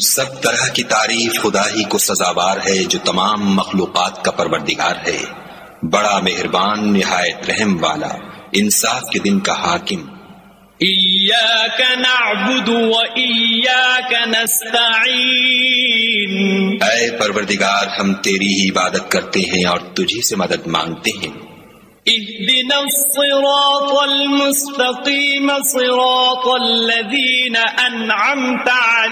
سب طرح کی تعریف خدا ہی کو سزاوار ہے جو تمام مخلوقات کا پروردگار ہے، بڑا مہربان، نہایت رحم والا، انصاف کے دن کا حاکم۔ ایاک نعبد و ایاک نستعین، اے پروردگار ہم تیری ہی عبادت کرتے ہیں اور تجھی سے مدد مانگتے ہیں۔ اهدنا الصراط المستقيم صراط الذين أنعمت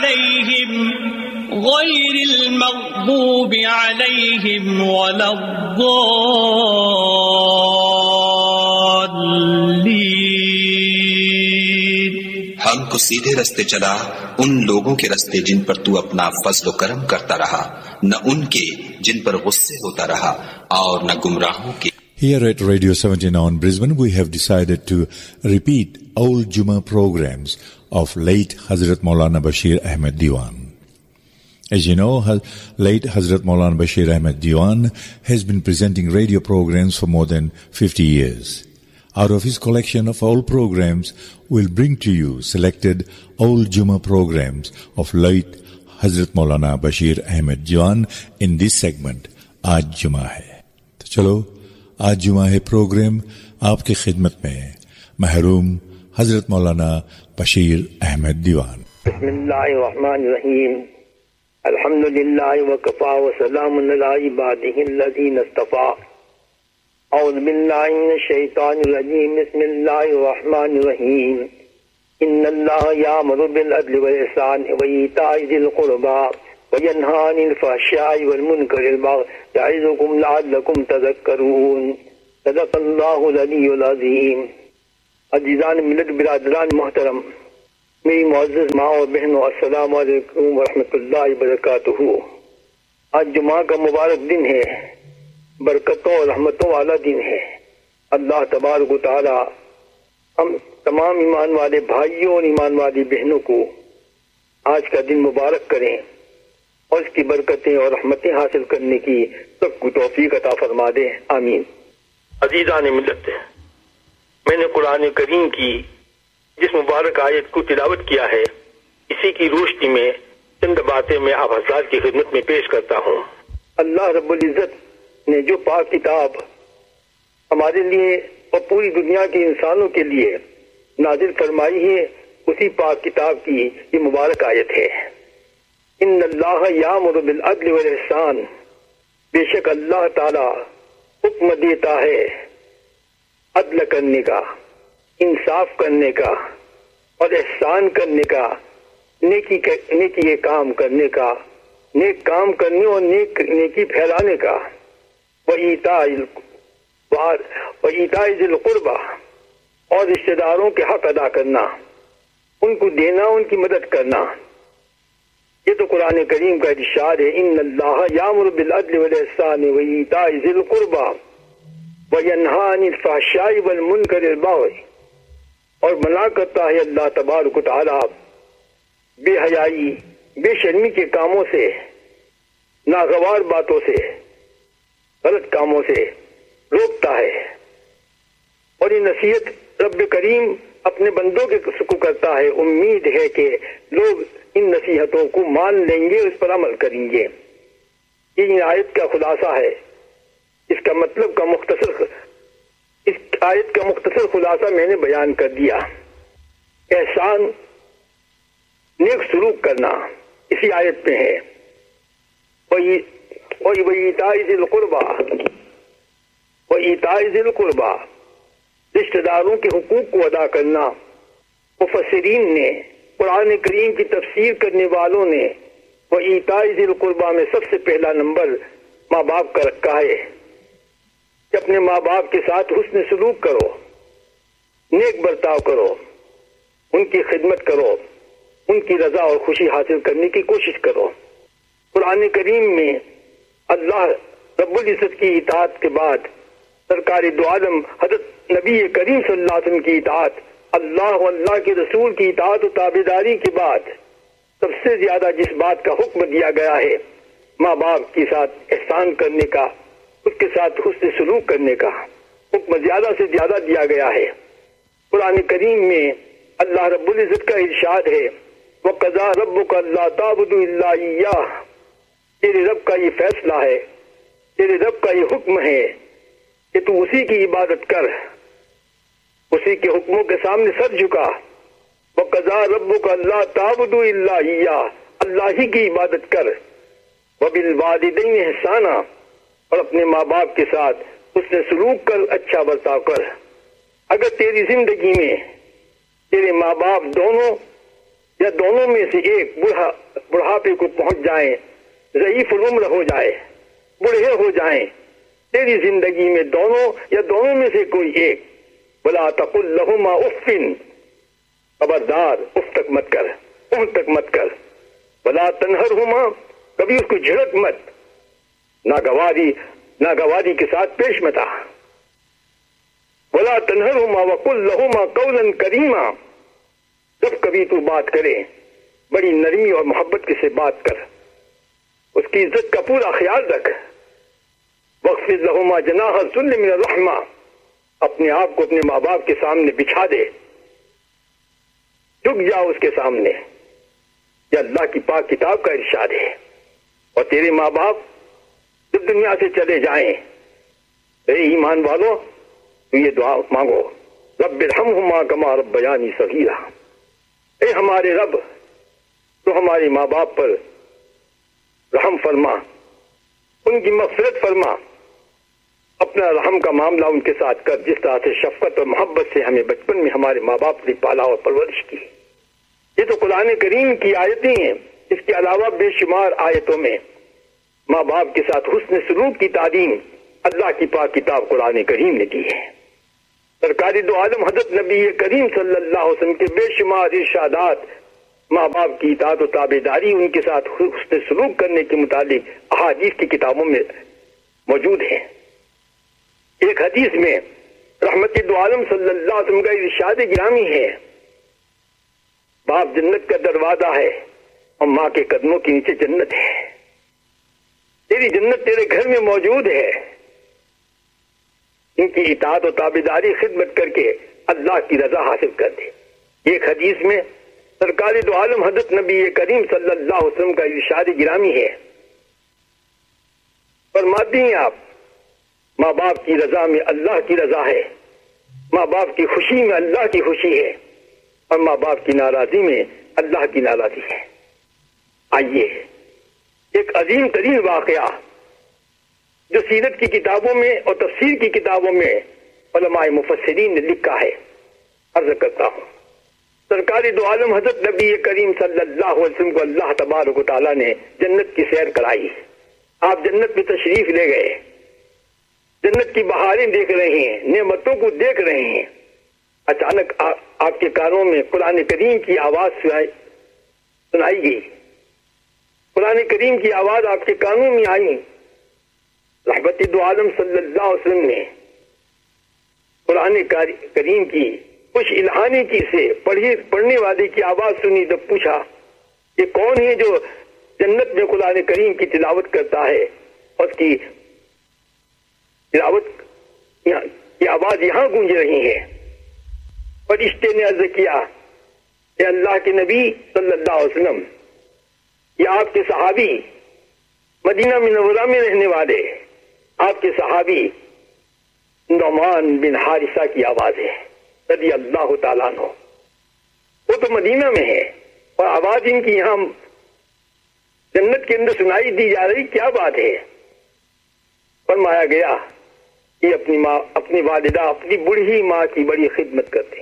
عليهم غير المغضوب عليهم ولا الضالين۔ ہم کو سیدھے رستے چلا، ان لوگوں کے رستے جن پر تو اپنا فضل و کرم کرتا رہا، نہ ان کے جن پر غصے ہوتا رہا، اور نہ گمراہوں کے۔ Here at Radio 79 Brisbane, we have decided to repeat old Jummah programs of late Hazrat Maulana Bashir Ahmed Diwan. As you know, late Hazrat Maulana Bashir Ahmed Diwan has been presenting radio programs for more than 50 years. Out of his collection of old programs, we'll bring to you selected old Jummah programs of late Hazrat Maulana Bashir Ahmed Diwan in this segment, Aaj Jummah Hai. تو چلو آج جمعہ ہے programme آپ کی خدمت میں محروم حضرت مولانا بشیر احمد دیوان۔ بسم اللہ الرحمن الرحیم، الحمد للہ وکفا وسلام علی عبادہ الذین اصطفیٰ، اعوذ باللہ من الشیطان الرجیم، بسم اللہ الرحمن الرحیم، ان اللہ یامر بالعدل والاحسان وایتاء ذی القربی وینہی عن الفحشاء والمنکر والبغی یعظکم لعلکم تذکرون، صدق اللہ العلی العظیم۔ عزیزان ملت، برادران محترم، میری معزز ماں اور بہنوں، السلام علیکم ورحمۃ اللہ وبرکاتہ۔ آج جمعہ کا مبارک دن ہے، برکتوں اور رحمتوں والا دن ہے۔ اللہ تبارک و تعالی ہم تمام ایمان والے بھائیوں اور ایمان والی بہنوں کو آج کا دن مبارک کریں اور اس کی برکتیں اور رحمتیں حاصل کرنے کی سب کو توفیق عطا فرما دے، آمین۔ عزیزان ملت، میں نے قرآن کریم کی جس مبارک آیت کو تلاوت کیا ہے، اسی کی روشنی میں چند باتیں میں آپ حضرات کی خدمت میں پیش کرتا ہوں۔ اللہ رب العزت نے جو پاک کتاب ہمارے لیے اور پوری دنیا کے انسانوں کے لیے نازل فرمائی ہے، اسی پاک کتاب کی یہ مبارک آیت ہے۔ ان اللہ یامر بالعدل والاحسان، بے شک اللہ تعالی حکم دیتا ہے عدل کرنے کا، انصاف کرنے کا اور احسان کرنے کا، نیکی کے کام کرنے کا، نیک کام کرنے اور نیکی پھیلانے کا، وایتاء ذی القربی، اور رشتہ داروں کے حق ادا کرنا، ان کو دینا، ان کی مدد کرنا۔ یہ تو قرآن کریم کا ارشاد ہے، ان اللہ یامر بالعدل والاحسان وایتاء ذی القربی وینہی عن الفحشاء والمنکر والبغی، اور منع کرتا ہے اللہ تبارک و تعالی بے حیائی، بے شرمی کے کاموں سے، ناگوار باتوں سے، غلط کاموں سے روکتا ہے۔ اور یہ نصیحت رب کریم اپنے بندوں کے کو کرتا ہے۔ امید ہے کہ لوگ ان نصیحتوں کو مان لیں گے، اس پر عمل کریں گے۔ یہ آیت کا خلاصہ ہے، اس آیت کا مختصر خلاصہ میں نے بیان کر دیا۔ احسان، نیک سلوک کرنا اسی آیت میں ہے۔ وایتاء ذی القربی، رشتہ داروں کے حقوق کو ادا کرنا۔ مفسرین نے، قرآن کریم کی تفسیر کرنے والوں نے وایتاء ذی القربی میں سب سے پہلا نمبر ماں باپ کا رکھا ہے کہ اپنے ماں باپ کے ساتھ حسن سلوک کرو، نیک برتاؤ کرو، ان کی خدمت کرو، ان کی رضا اور خوشی حاصل کرنے کی کوشش کرو۔ قرآن کریم میں اللہ رب العزت کی اطاعت کے بعد، سرکار دو عالم حضرت نبی کریم صلی اللہ علیہ وسلم کی اطاعت، اللہ و اللہ کے رسول کی اطاعت و تابعداری کے بعد سب سے زیادہ جس بات کا حکم دیا گیا ہے، ماں باپ کے ساتھ احسان کرنے کا، اس کے ساتھ حسن سلوک کرنے کا حکم زیادہ سے زیادہ دیا گیا ہے۔ قرآن کریم میں اللہ رب العزت کا ارشاد ہے، وَقَضَىٰ رَبُّكَ أَلَّا تَعْبُدُوا إِلَّا إِيَّاهُ، تیرے رب کا یہ فیصلہ ہے، تیرے رب کا یہ حکم ہے کہ تو اسی کی عبادت کر، اسی کے حکموں کے سامنے سر جھکا۔ وَقَضَىٰ رَبُّكَ أَلَّا تَعْبُدُوا إِلَّا إِيَّاهُ، اللہ ہی کی عبادت کر۔ وَبِالْوَالِدَيْنِ إِحْسَانًا، اور اپنے ماں باپ کے ساتھ اس نے سلوک کر، اچھا برتاؤ کر۔ اگر تیری زندگی میں تیرے ماں باپ دونوں یا دونوں میں سے ایک بڑھاپے کو پہنچ جائیں، ضعیف العمر ہو جائے، بوڑھے ہو جائیں، تیری زندگی میں دونوں یا دونوں میں سے کوئی ایک، وَلَا تَقُل لَهُمَا اُفٍّ، خبردار اف تک مت کر، اف تک مت کر۔ وَلَا تَنْهَرْهُمَا، کبھی اس کو جھڑک مت، ناگواری کے ساتھ پیش مت آ۔ وَلَا تَنْهَرْهُمَا وَقُل لَهُمَا قَوْلًا كَرِيمًا، جب کبھی تو بات کرے بڑی نرمی اور محبت کے سے بات کر، اس کی عزت کا پورا خیال رکھ۔ وَاخْفِضْ لَهُمَا جَنَاحَ الذُّلِّ مِنَ الرَّحْمَةِ، اپنے آپ کو اپنے ماں باپ کے سامنے بچھا دے، جھک جا اس کے سامنے، یہ اللہ کی پاک کتاب کا ارشاد ہے۔ اور تیرے ماں باپ جب دنیا سے چلے جائیں، اے ایمان والو تو یہ دعا مانگو، رب ارحمہما کما ربیانی صغیرا، اے ہمارے رب تو ہمارے ماں باپ پر رحم فرما، ان کی مغفرت فرما، اپنا رحم کا معاملہ ان کے ساتھ کر، جس طرح سے شفقت اور محبت سے ہمیں بچپن میں ہمارے ماں باپ نے پالا اور پرورش کی۔ یہ تو قرآن کریم کی آیتیں ہیں، اس کے علاوہ بے شمار آیتوں میں ماں باپ کے ساتھ حسن سلوک کی تعلیم اللہ کی پاک کتاب قرآن کریم نے دی ہے۔ سرکار دو عالم حضرت نبی کریم صلی اللہ علیہ وسلم کے بے شمار ارشادات ماں باپ کی اطاعت و تابعداری، ان کے ساتھ حسن سلوک کرنے کے متعلق احادیث کی کتابوں میں موجود ہیں۔ ایک حدیث میں رحمت دو عالم صلی اللہ علیہ وسلم کا ارشاد گرامی ہے، باپ جنت کا دروازہ ہے اور ماں کے قدموں کے نیچے جنت ہے۔ تیری جنت تیرے گھر میں موجود ہے، ان کی اطاعت و تابعداری خدمت کر کے اللہ کی رضا حاصل کر دے۔ ایک حدیث میں سرکار دو عالم حضرت نبی کریم صلی اللہ علیہ وسلم کا ارشاد گرامی ہے، فرماتی ہیں آپ، ماں باپ کی رضا میں اللہ کی رضا ہے، ماں باپ کی خوشی میں اللہ کی خوشی ہے، اور ماں باپ کی ناراضی میں اللہ کی ناراضی ہے۔ آئیے ایک عظیم ترین واقعہ جو سیرت کی کتابوں میں اور تفسیر کی کتابوں میں علماء مفسرین نے لکھا ہے، عرض کرتا ہوں۔ سرکار دو عالم حضرت نبی کریم صلی اللہ علیہ وسلم کو اللہ تبارک و تعالیٰ نے جنت کی سیر کرائی، آپ جنت میں تشریف لے گئے، جنت کی بہاریں دیکھ رہے ہیں، نعمتوں کو دیکھ رہے ہیں۔ اچانک آپ کے کانوں میں قرآن کریم کی آواز سنائی گئی، قرآن کریم کی آواز آپ کے کانوں میں آئی۔ رحمت دو عالم صلی اللہ علیہ وسلم نے قرآن کریم کی کچھ الہانی کی سے پڑھنے والے کی آواز سنی تو پوچھا یہ کون ہے جو جنت میں قرآن کریم کی تلاوت کرتا ہے، اور اس کی تلاوت کی آواز یہاں گونج رہی ہے۔ فرشتے نے عرض کیا کہ اللہ کے نبی صلی اللہ علیہ وسلم، یہ آپ کے صحابی مدینہ منورہ میں رہنے والے آپ کے صحابی نعمان بن حارثہ کی آواز ہے رضی اللہ تعالیٰ عنہ، وہ تو مدینہ میں ہے اور آواز ان کی یہاں جنت کے اندر سنائی دی جا رہی، کیا بات ہے؟ فرمایا گیا کہ اپنی والدہ، اپنی بوڑھی ماں کی بڑی خدمت کرتے۔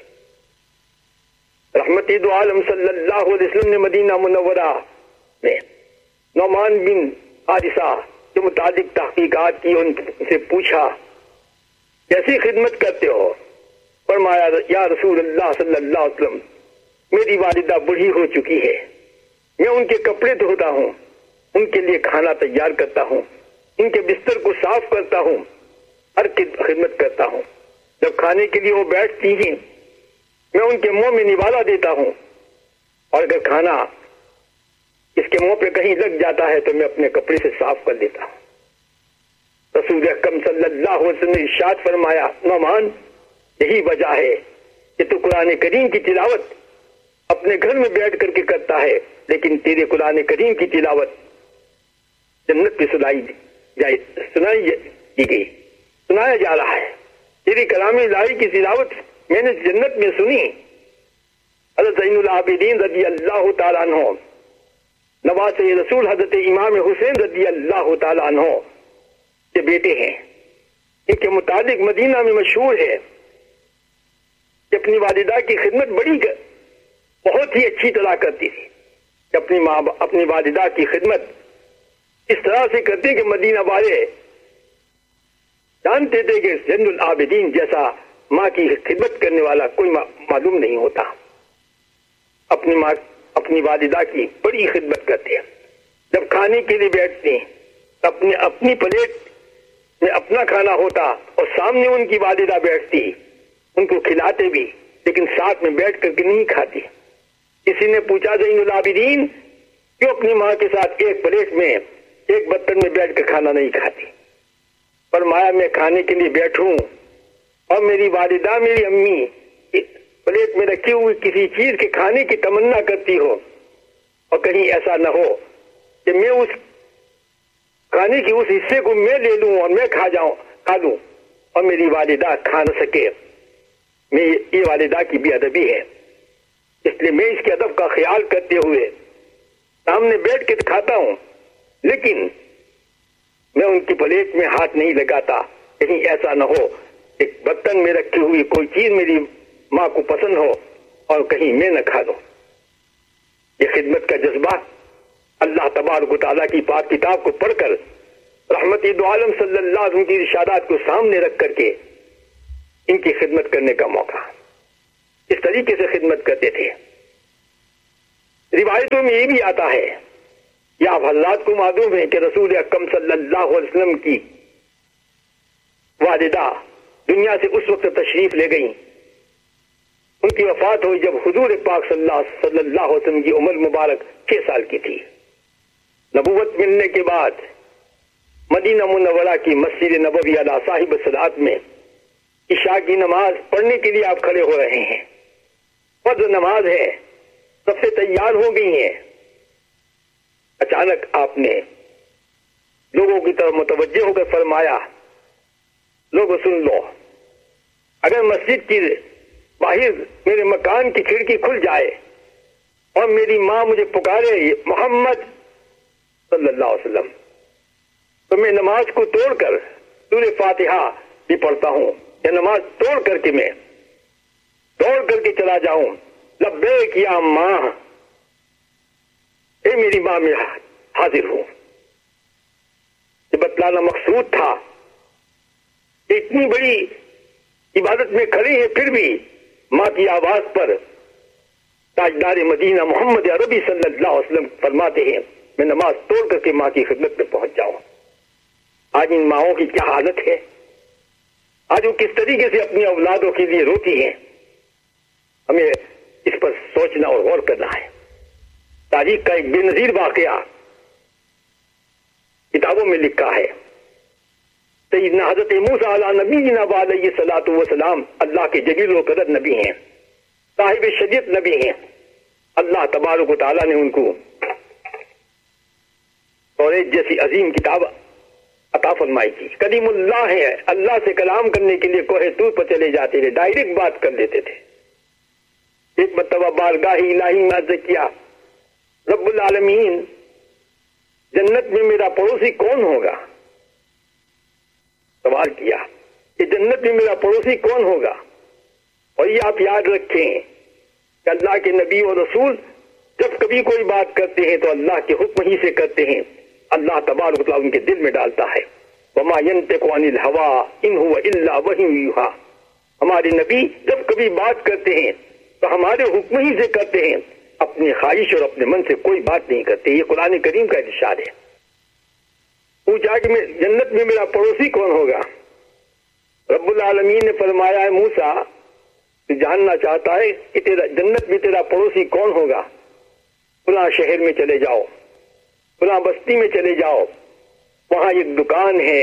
رحمت دو عالم صلی اللہ علیہ وسلم نے مدینہ منورہ میں نعمان بن حارثہ کے متعلق تحقیقات کی، ان سے پوچھا کیسی خدمت کرتے ہو؟ فرمایا یا رسول اللہ صلی اللہ علیہ وسلم، میری والدہ بوڑھی ہو چکی ہے، میں ان کے کپڑے دھوتا ہوں، ان کے لیے کھانا تیار کرتا ہوں، ان کے بستر کو صاف کرتا ہوں، ہر کی خدمت کرتا ہوں۔ جب کھانے کے لیے وہ بیٹھتی ہیں میں ان کے منہ میں نوالا دیتا ہوں، اور اگر کھانا اس کے منہ پہ کہیں لگ جاتا ہے تو میں اپنے کپڑے سے صاف کر دیتا ہوں۔ رسول اکرم صلی اللہ علیہ وسلم نے ارشاد فرمایا، نعمان یہی وجہ ہے کہ تو قرآن کریم کی تلاوت اپنے گھر میں بیٹھ کر کے کرتا ہے، لیکن تیرے قرآن کریم کی تلاوت جنت میں سنایا جا رہا ہے. تیری کلام الہی کی تلاوت میں نے جنت میں سنی. حضرت زین العابدین رضی اللہ تعالیٰ عنہ، نواز رسول حضرت امام حسین رضی اللہ تعالیٰ عنہ کے بیٹے ہیں. ان کے متعلق مدینہ میں مشہور ہے کہ اپنی والدہ کی خدمت بہت ہی اچھی طرح کرتی تھی. کہ اپنی والدہ کی خدمت اس طرح سے کرتی کہ مدینہ والے جانتے تھے کہ زین العابدین جیسا ماں کی خدمت کرنے والا کوئی معلوم نہیں ہوتا. اپنی والدہ کی بڑی خدمت کرتے ہیں. جب کھانے کے لیے بیٹھتے ہیں اپنی پلیٹ میں اپنا کھانا ہوتا اور سامنے ان کی والدہ بیٹھتی، ان کو کھلاتے بھی لیکن ساتھ میں بیٹھ کر کے نہیں کھاتی. کسی نے پوچھا زین العابدین کیوں اپنی ماں کے ساتھ ایک پلیٹ میں ایک برتن میں بیٹھ کر کھانا نہیں کھاتی؟ فرمایا میں کھانے کے لیے بیٹھوں اور میری والدہ میری امی پلیٹ میں رکھی ہوئی کسی چیز کے کھانے کی تمنا کرتی ہو اور کہیں ایسا نہ ہو کہ میں اس کھانے کی اس حصے کو میں لے لوں اور میں کھا لوں اور میری والدہ کھا نہ سکے. یہ والدہ کی بے ادبی ہے. اس لیے میں اس کے ادب کا خیال کرتے ہوئے سامنے بیٹھ کے کھاتا ہوں، لیکن میں ان کی پلیٹ میں ہاتھ نہیں لگاتا. کہیں ایسا نہ ہو کہ برتن میں رکھی ہوئی کوئی چیز میری ماں کو پسند ہو اور کہیں میں نہ کھا لوں. یہ خدمت کا جذبہ اللہ تبارک و تعالیٰ کی پاک کتاب کو پڑھ کر رحمت دو عالم صلی اللہ علیہ وسلم کی ارشادات کو سامنے رکھ کر کے ان کی خدمت کرنے کا موقع اس طریقے سے خدمت کرتے تھے. روایتوں میں یہ بھی آتا ہے یا آپ حضرات کو معلوم ہے کہ رسول اکرم صلی اللہ علیہ وسلم کی والدہ دنیا سے اس وقت تشریف لے گئیں. ان کی وفات ہوئی جب حضور پاک صلی اللہ علیہ وسلم کی عمر مبارک 6 سال کی تھی. نبوت ملنے کے بعد مدینہ منورہ کی مسجد نبوی علی صاحب الصلاۃ میں عشاء کی نماز پڑھنے کے لیے آپ کھڑے ہو رہے ہیں. فرض نماز ہے، سب سے تیار ہو گئی ہیں. اچانک آپ نے لوگوں کی طرف متوجہ ہو کر فرمایا، لوگوں سن لو، اگر مسجد کی باہر میرے مکان کی کھڑکی کھل جائے اور میری ماں مجھے پکارے محمد صلی اللہ علیہ وسلم، تو میں نماز کو توڑ کر سورہ فاتحہ بھی پڑھتا ہوں یا نماز توڑ کر کے میں دوڑ کر کے چلا جاؤں، لبیک یا ماں، اے میری ماں میں حاضر ہوں. یہ بتلانا مقصود تھا. اتنی بڑی عبادت میں کھڑے ہیں پھر بھی ماں کی آواز پر تاجدار مدینہ محمد عربی صلی اللہ علیہ وسلم فرماتے ہیں میں نماز توڑ کر کے ماں کی خدمت میں پہنچ جاؤں. آج ان ماؤں کی کیا حالت ہے، آج وہ کس طریقے سے اپنی اولادوں کے لیے روتی ہیں. ہمیں اس پر سوچنا اور غور کرنا ہے. تاریخ کا ایک بے نظیر واقعہ کتابوں میں لکھا ہے. سیدنا حضرت موسیٰ علیہ نبینا علیہ الصلوۃ والسلام اللہ کے جلیل و قدر نبی ہیں، صاحب شریعت نبی ہیں. اللہ تبارک و تعالیٰ نے ان کو توریت جیسی عظیم کتاب عطا فرمائی تھی. کلیم اللہ ہے، اللہ سے کلام کرنے کے لیے کوہ طور پر چلے جاتے تھے، ڈائریکٹ بات کر لیتے تھے. ایک مرتبہ بارگاہ الہی میں عرض کیا، رب العالمین جنت میں میرا پڑوسی کون ہوگا؟ سوال کیا کہ جنت میں میرا پڑوسی کون ہوگا؟ اور یہ آپ یاد رکھیں کہ اللہ کے نبی اور رسول جب کبھی کوئی بات کرتے ہیں تو اللہ کے حکم ہی سے کرتے ہیں. اللہ تبارک و تعالیٰ ان کے دل میں ڈالتا ہے. وما ينطق عن الهوى ان هو الا وحی یوحی. ہمارے نبی جب کبھی بات کرتے ہیں تو ہمارے حکم ہی سے کرتے ہیں، اپنی خواہش اور اپنے من سے کوئی بات نہیں کرتے. یہ قرآن کریم کا ارشاد ہے. پوچھا کہ جنت میں میرا پڑوسی کون ہوگا؟ رب العالمین نے فرمایا ہے موسیٰ تو جاننا چاہتا ہے کہ جنت میں تیرا پڑوسی کون ہوگا؟ فلاں شہر میں چلے جاؤ، فلاں بستی میں چلے جاؤ، وہاں ایک دکان ہے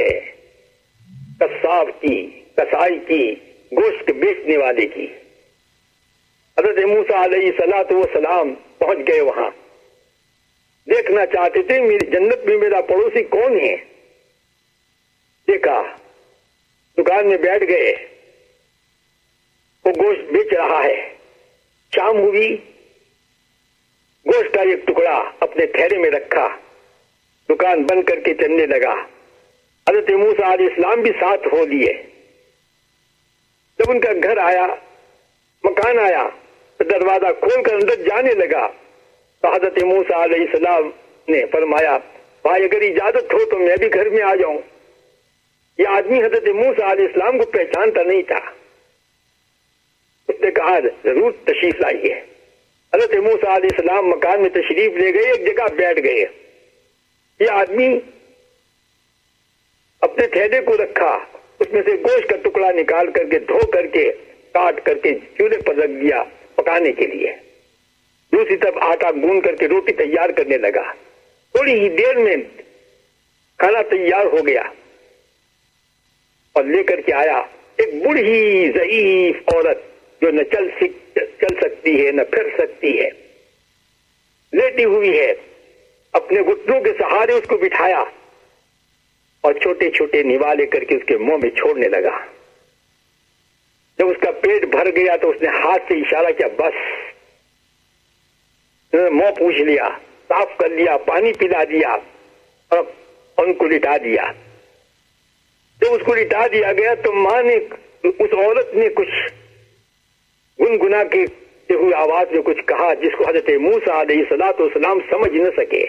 قصاب کی، کسائی کی، گوشت بیچنے والے کی. حضرت موسیٰ علیہ السلام پہنچ گئے وہاں، دیکھنا چاہتے تھے میری جنت میں میرا پڑوسی کون ہے. دیکھا، دکان میں بیٹھ گئے، وہ گوشت بیچ رہا ہے. شام ہوئی، گوشت کا ایک ٹکڑا اپنے تھیلے میں رکھا، دکان بند کر کے چلنے لگا. حضرت موسیٰ علیہ السلام بھی ساتھ ہو لیے. جب ان کا گھر آیا، مکان آیا، تو دروازہ کھول کر اندر جانے لگا تو حضرت موسیٰ علیہ السلام نے فرمایا، بھائی اگر اجازت ہو تو میں بھی گھر میں آ جاؤں. یہ آدمی حضرت موسیٰ علیہ السلام کو پہچانتا نہیں تھا. اس نے کہا ضرور تشریف لائیے. حضرت موسیٰ علیہ السلام مکان میں تشریف لے گئے، ایک جگہ بیٹھ گئے. یہ آدمی اپنے تھیلے کو رکھا، اس میں سے گوشت کا ٹکڑا نکال کر کے دھو کر کے کاٹ کر کے چولہے پر رکھ دیا پکانے کے لیے. دوسری طرف آٹا گوندھ کر کے روٹی تیار کرنے لگا. تھوڑی ہی دیر میں کھانا تیار ہو گیا اور لے کر کے آیا. ایک بوڑھی ضعیف عورت جو نہ چل سکتی ہے نہ پھر سکتی ہے، لیٹی ہوئی ہے، اپنے گھٹنوں کے سہارے اس کو بٹھایا اور چھوٹے چھوٹے نوالے کر کے اس کے منہ میں چھوڑنے لگا. جب اس کا پیٹ بھر گیا تو اس نے ہاتھ سے اشارہ کیا، بس. منہ پوچھ لیا، صاف کر لیا، پانی پلا دیا اور ان کو لٹا دیا. جب اس کو لٹا دیا گیا تو ماں نے، اس عورت نے کچھ گنگنا کے ہوئے آواز میں کچھ کہا جس کو حضرت موسیٰ علیہ السلام سمجھ نہ سکے.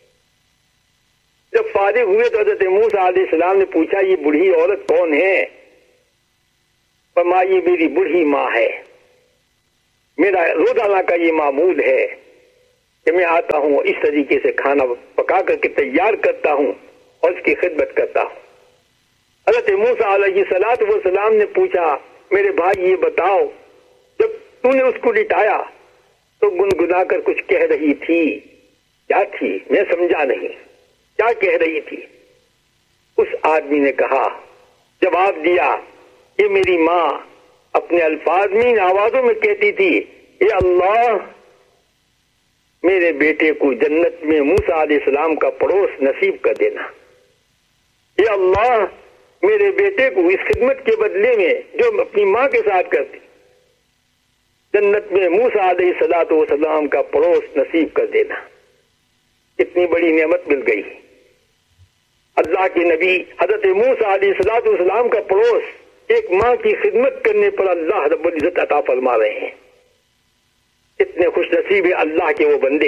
جب فارغ ہوئے تو حضرت موسیٰ علیہ السلام نے پوچھا یہ بوڑھی عورت کون ہے؟ فرمایا یہ میری بوڑھی ماں ہے. میرا روزانہ کا یہ معمول ہے کہ میں آتا ہوں اس طریقے سے کھانا پکا کر کے تیار کرتا ہوں اور اس کی خدمت کرتا ہوں. حضرت موسیٰ علیہ السلام نے پوچھا میرے بھائی یہ بتاؤ، جب تو نے اس کو لٹایا تو گنگنا کر کچھ کہہ رہی تھی، کیا تھی؟ میں سمجھا نہیں، کیا کہہ رہی تھی؟ اس آدمی نے کہا، جواب دیا کہ میری ماں اپنے الفاظ میں ان آوازوں میں کہتی تھی، اے اللہ میرے بیٹے کو جنت میں موسیٰ علیہ السلام کا پڑوس نصیب کر دینا. اے اللہ میرے بیٹے کو اس خدمت کے بدلے میں جو اپنی ماں کے ساتھ کرتی، جنت میں موسیٰ علیہ السلام کا پڑوس نصیب کر دینا. اتنی بڑی نعمت مل گئی. اللہ کے نبی حضرت موسیٰ علیہ السلام کا پڑوس ایک ماں کی خدمت کرنے پر اللہ رب العزت عطا فرما رہے ہیں. اتنے خوش نصیب ہیں اللہ کے وہ بندے،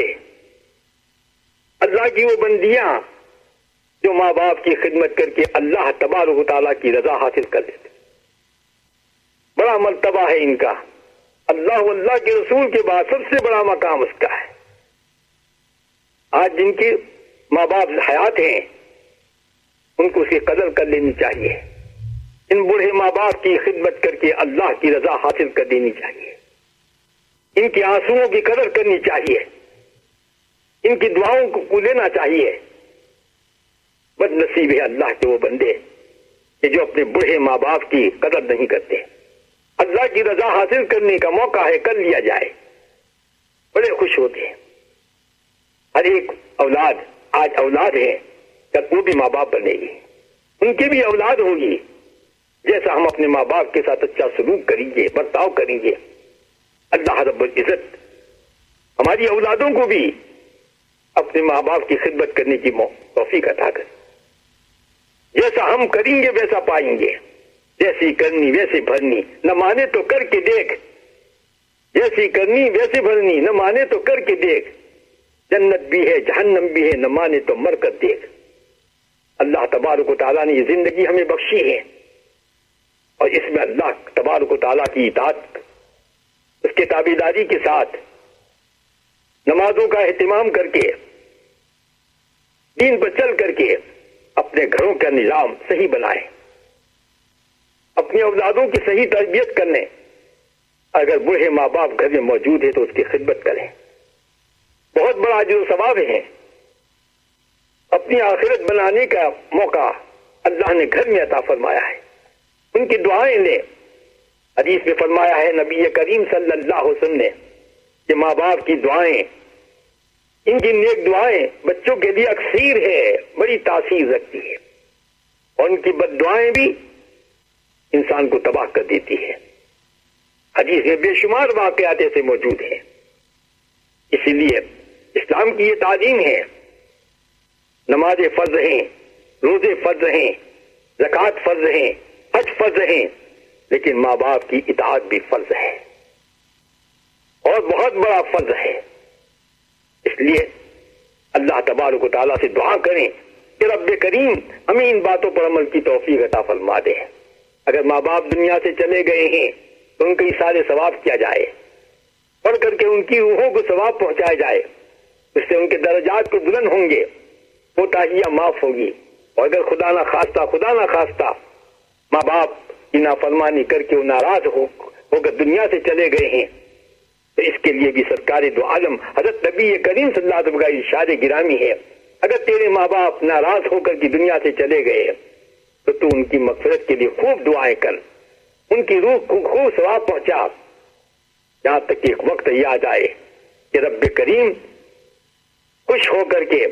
اللہ کی وہ بندیاں جو ماں باپ کی خدمت کر کے اللہ تبارک و تعالیٰ کی رضا حاصل کر لیتے. بڑا مرتبہ ہے ان کا. اللہ و اللہ کے رسول کے بعد سب سے بڑا مقام اس کا ہے. آج جن کے ماں باپ حیات ہیں ان کو اس کی قدر کر لینی چاہیے. ان بوڑھے ماں باپ کی خدمت کر کے اللہ کی رضا حاصل کر دینی چاہیے. ان کے آنسوؤں کی قدر کرنی چاہیے. ان کی دعاؤں کو لینا چاہیے. بد نصیب ہے اللہ کے وہ بندے کہ جو اپنے بوڑھے ماں باپ کی قدر نہیں کرتے. اللہ کی رضا حاصل کرنے کا موقع ہے، کر لیا جائے، بڑے خوش ہوتے ہیں. ہر ایک اولاد، آج اولاد ہے جب وہ بھی ماں باپ بنے گی، ان کی بھی اولاد ہوگی. جیسا ہم اپنے ماں باپ کے ساتھ اچھا سلوک کریں گے، برتاؤ کریں گے، اللہ رب العزت ہماری اولادوں کو بھی اپنے ماں باپ کی خدمت کرنے کی توفیق عطا کرے. جیسا ہم کریں گے ویسا پائیں گے. جیسی کرنی ویسی بھرنی، نہ مانے تو کر کے دیکھ. جیسی کرنی ویسی بھرنی، نہ مانے تو کر کے دیکھ. جنت بھی ہے جہنم بھی ہے، نہ مانے تو مر کر دیکھ. اللہ تبارک و تعالیٰ نے یہ زندگی ہمیں بخشی ہے اور اس میں اللہ تبارک و تعالیٰ کی اطاعت، اس کے تابعداری کے ساتھ نمازوں کا اہتمام کر کے، دین پر چل کر کے اپنے گھروں کا نظام صحیح بنائے، اپنی اولادوں کی صحیح تربیت کرنے. اگر بوڑھے ماں باپ گھر میں موجود ہے تو اس کی خدمت کریں. بہت بڑا اجر و ثواب ہے. اپنی آخرت بنانے کا موقع اللہ نے گھر میں عطا فرمایا ہے. ان کی دعائیں لیں، حدیث میں فرمایا ہے نبی کریم صلی اللہ علیہ وسلم نے کہ ماں باپ کی دعائیں، ان کی نیک دعائیں بچوں کے لیے اکثیر ہے، بڑی تاثیر رکھتی ہے، اور ان کی بد دعائیں بھی انسان کو تباہ کر دیتی ہے۔ حدیث میں بے شمار واقعات ایسے موجود ہیں۔ اسی لیے اسلام کی یہ تعلیم ہے، نماز فرض ہیں، روزے فرض ہیں، زکوٰۃ فرض ہیں، حج فرض ہیں، لیکن ماں باپ کی اطاعت بھی فرض ہے، اور بہت بڑا فرض ہے۔ اس لیے اللہ تبارک و تعالیٰ سے دعا کریں کہ رب کریم ہمیں ان باتوں پر عمل کی توفیق عطا فرما دے۔ اگر ماں باپ دنیا سے چلے گئے ہیں تو ان کے اشارے ثواب کیا جائے، پڑھ کر کے ان کی روحوں کو ثواب پہنچایا جائے، اس سے ان کے درجات کو بلند ہوں گے، کوتاہیاں معاف ہوگی۔ اور اگر خدا نہ خواستہ ماں باپ کی نافرمانی کر کے وہ ناراض ہو کر دنیا سے چلے گئے ہیں تو اس کے لیے بھی سرکار دو عالم حضرت نبی کریم صلی اللہ علیہ وسلم کا ارشاد گرامی ہے، اگر تیرے ماں باپ ناراض ہو کر کی دنیا سے چلے گئے تو تو ان کی مغفرت کے لیے خوب دعائیں کر، ان کی روح کو خوب ثواب پہنچا، یہاں تک کہ ایک وقت یہ آ جائے کہ رب کریم خوش ہو کر کے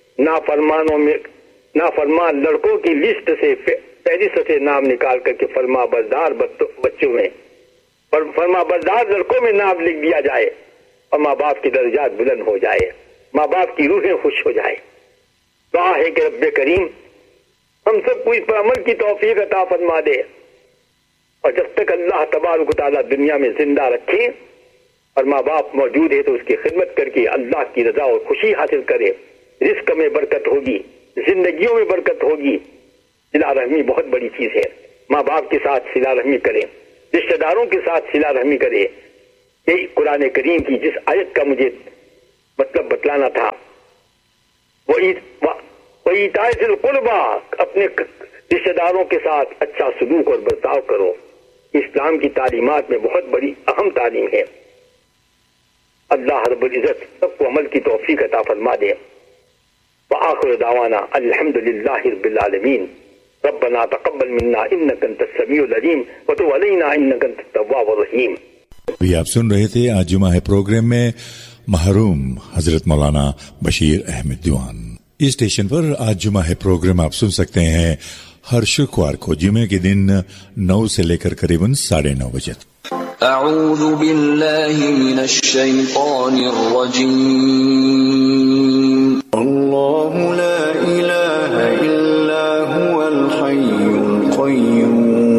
نافرمان لڑکوں کی لسٹ سے فہرست سے نام نکال کر کے فرما بردار بچوں میں، فرما بردار لڑکوں میں نام لکھ دیا جائے، اور ماں باپ کے درجات بلند ہو جائے، ماں باپ کی روحیں خوش ہو جائے۔ دعا ہے کہ رب کریم ہم سب کو اس پر عمل کی توفیق عطا فرما دے، اور جب تک اللہ تبارک و تعالیٰ دنیا میں زندہ رکھے اور ماں باپ موجود ہے تو اس کی خدمت کر کے اللہ کی رضا اور خوشی حاصل کرے، رزق میں برکت ہوگی، زندگیوں میں برکت ہوگی۔ صلہ رحمی بہت بڑی چیز ہے، ماں باپ کے ساتھ صلہ رحمی کریں، رشتہ داروں کے ساتھ صلہ رحمی کرے۔ یہ قرآن کریم کی جس آیت کا مجھے مطلب بتلانا تھا، وہ ایتاء ذی القربیٰ، اپنے رشتہ داروں کے ساتھ اچھا سلوک اور برتاؤ کرو، اسلام کی تعلیمات میں بہت بڑی اہم تعلیم ہے۔ اللہ رب العزت سب کو عمل کی توفیق عطا فرما دے۔ وآخر دعوانا الحمد للہ رب العالمین۔ ربنا تقبل منا انک انت السمیع العلیم وتب علینا انک انت التواب الرحیم۔ بھی آپ سن رہے تھے آج جمعہ ہے پروگرام میں محروم حضرت مولانا بشیر احمد دیوان۔ اس اسٹیشن پر آج جمعہ ہے پروگرام آپ سن سکتے ہیں ہر شکوار کو جمعے کے دن 9 سے لے کر قریب 9:30 بجے۔ اعوذ باللہ من الشیطان الرجیم۔